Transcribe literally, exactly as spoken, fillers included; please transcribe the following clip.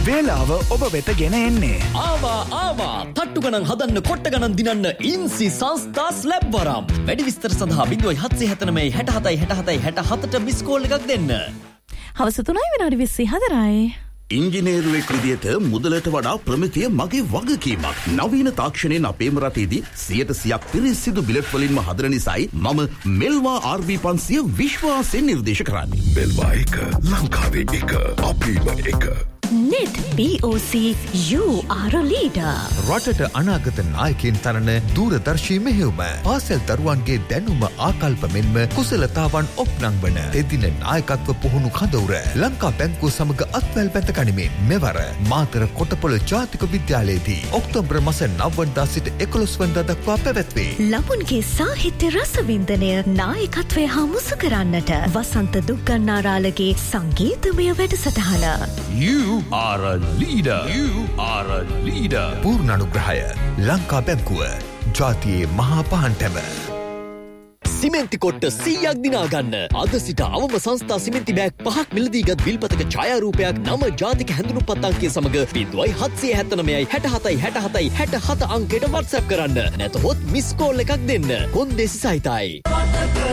වේලාව ඔබ වෙත ගෙන එන්නේ. ආවා ආවා තට්ටු ගණන් හදන්න කොට්ට ගණන් දිනන්න ඉන්සි සංස්ථා ස්ලැබ් වරම්. වැඩි විස්තර සඳහා ज़ीरो सात सात सात හැට හතයි හැට හතයි හැට හතට මිස් කෝල් එකක් දෙන්න. හවස තුනයි විනාඩි විස්සි හතරයි. ඉංජිනේරුවෙක් විදියට මුදලට වඩා ප්‍රමිතිය මගේ වගකීමක්. නවීන තාක්ෂණයෙන් අපේම රටේදී සියයට සියයක් පිරිසිදු බිලට් වලින්ම හදන නිසායි මම මෙල්වා ආර් බී පන්සිය විශ්වාසයෙන් නිර්දේශ කරන්නේ. මෙල්වා එක ලංකාවේ එක අපේම එක. Net B O C you are a leader. රටට අනාගත නායකයන් තරණ දූරදර්ශී මෙහෙයුම පාසල් දරුවන්ගේ දැනුම ආකල්ප මෙන්ම කුසලතාවන් ඔප්නංවන එදින නායකත්ව පුහුණු කඳවුර ලංකා බැංකුව සමග අත්වැල් බැඳ ගනිමින් මෙවර මාතර කොටපොළ ජාතික විද්‍යාලයේදී ඔක්තෝබර් මාස නව වනදා සිට එකොළොස් වනදා දක්වා පැවැත්වේ. ළමුන්ගේ සාහිත්‍ය රසවින්දනය නායකත්වය හා මුසු කරන්නට වසන්ත දුක්ගන්නාරාලගේ සංගීතමය වැඩසටහන. You are a leader. You are a leader. පූර්ණානුග්‍රහය Lanka බැංකුව ජාතියේ මහා පහන්ටම. සිමෙන්ති කොට්ට සීයක් දිනා ගන්න. අද සිට අවම සංස්ථා සිමෙන්ති බෑග් පහක් මිලදීගත් විල්පතක ඡායාරූපයක් නම ජාතික හැඳුනුම්පත් අංකය සමග ज़ीरो सात सात सात හැට හතයි හැට හතයි හැට හත අංකයට WhatsApp කරන්න. නැතහොත් මිස් කෝල් එකක් දෙන්න. කොන්දේසි සහිතයි.